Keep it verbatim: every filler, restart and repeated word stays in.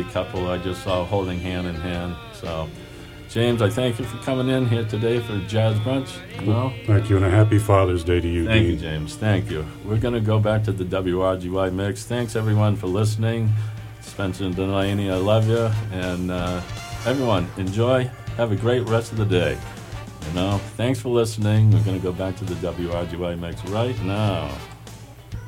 couple I just saw holding hand in hand. So, James, I thank you for coming in here today for Jazz Brunch. You know? Thank you, and a happy Father's Day to you, Thank Dean. you, James. Thank you. We're going to go back to the W R G Y mix. Thanks, everyone, for listening. Spencer and Delaney, I love you. And uh, everyone, enjoy. Have a great rest of the day. You know, thanks for listening. We're going to go back to the W R G Y mix right now.